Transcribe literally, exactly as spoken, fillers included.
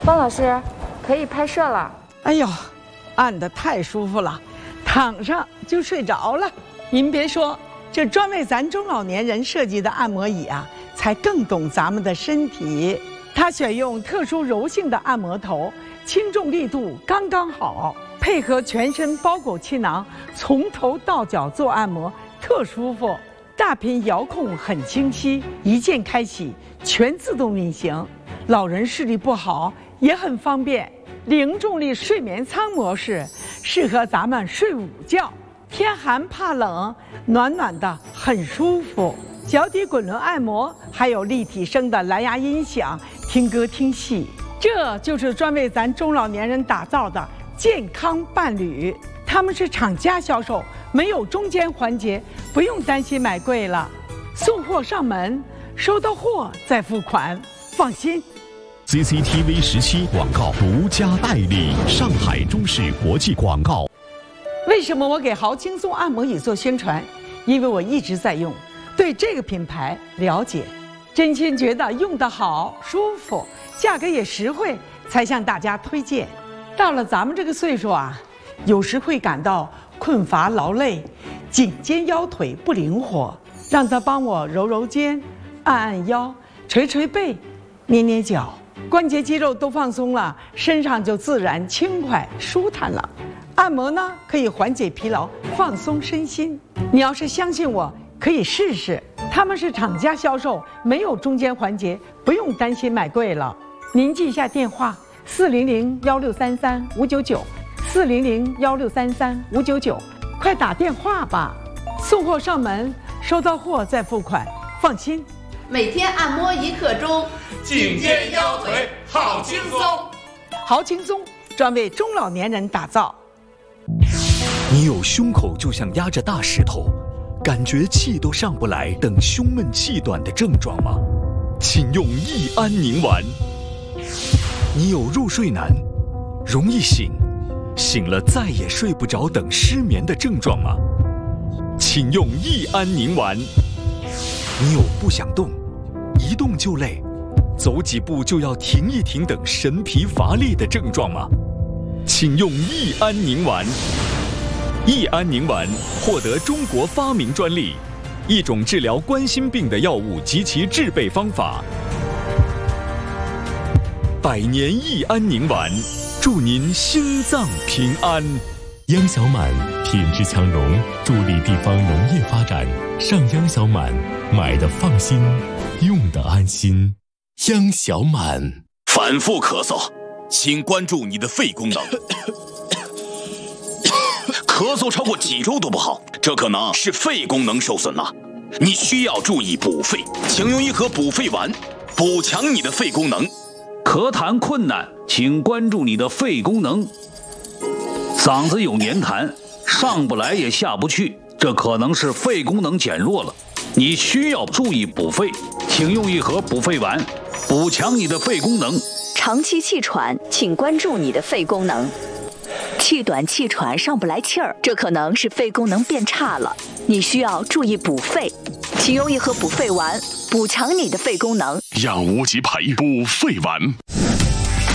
方老师，可以拍摄了。 哎呦，按得太舒服了，躺上就睡着了。您别说，这专为咱中老年人设计的按摩椅啊，才更懂咱们的身体。它选用特殊柔性的按摩头，轻重力度刚刚好，配合全身包裹气囊，从头到脚做按摩特舒服。大屏遥控很清晰，一键开启，全自动运行。老人视力不好也很方便。零重力睡眠舱模式适合咱们睡午觉，天寒怕冷，暖暖的很舒服。脚底滚轮按摩，还有立体声的蓝牙音响，听歌听戏。这就是专为咱中老年人打造的健康伴侣。他们是厂家销售，没有中间环节，不用担心买贵了。送货上门，收到货再付款，放心。 C C T V 十七广告独家代理，上海中视国际广告。 为什么我给豪轻松按摩椅做宣传？因为我一直在用，对这个品牌了解，真心觉得用得好、舒服，价格也实惠，才向大家推荐。到了咱们这个岁数啊，有时会感到困乏劳累，颈肩腰腿不灵活，让他帮我揉揉肩，按按腰，捶捶背，捏捏脚，关节肌肉都放松了，身上就自然轻快舒坦了。按摩呢，可以缓解疲劳，放松身心。你要是相信我，可以试试。他们是厂家销售，没有中间环节，不用担心买贵了。您记一下电话：四零零幺六三三五九九，四零零幺六三三五九九，快打电话吧。送货上门，收到货再付款，放心。 每天按摩一刻钟， 颈肩腰腿好轻松。 好轻松，专为中老年人打造。 你有胸口就像压着大石头，感觉气都上不来等胸闷气短的症状吗？请用益安宁丸。你有入睡难、容易醒、醒了再也睡不着等失眠的症状吗？请用益安宁丸。你有不想动、一动就累、走几步就要停一停等神疲乏力的症状吗？请用益安宁丸。益安宁丸获得中国发明专利，一种治疗冠心病的药物及其制备方法。百年益安宁丸，祝您心脏平安。 央小满品质强融，助力地方农业发展。上央小满，买的放心，用的安心。央小满。 反复咳嗽，请关注你的肺功能。咳嗽超过几周都不好，这可能是肺功能受损了。你需要注意补肺，请用一盒补肺丸，补强你的肺功能。 咳痰困难，请关注你的肺功能。嗓子有黏痰，上不来也下不去，这可能是肺功能减弱了。你需要注意补肺，请用一盒补肺丸，补强你的肺功能。 长期气喘，请关注你的肺功能。气短气喘上不来气儿，这可能是肺功能变差了，你需要注意补肺，请用一盒补肺丸，补强你的肺功能。 养无极培补肺丸。